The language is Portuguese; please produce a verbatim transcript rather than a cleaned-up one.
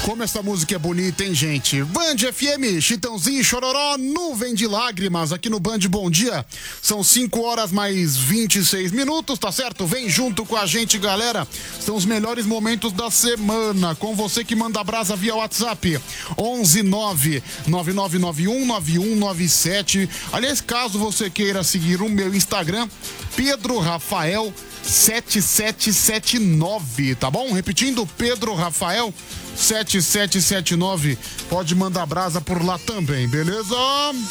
Como essa música é bonita, hein, gente? Band F M, Chitãozinho e Chororó, nuvem de lágrimas aqui no Band Bom Dia. São cinco horas mais vinte e seis minutos, tá certo? Vem junto com a gente, galera. São os melhores momentos da semana. Com você que manda brasa via WhatsApp. onze nove nove nove nove um nove um nove sete. Aliás, caso você queira seguir o meu Instagram, Pedro Rafael sete sete sete nove, tá bom? Repetindo, Pedro Rafael sete sete sete nove. Pode mandar brasa por lá também, beleza?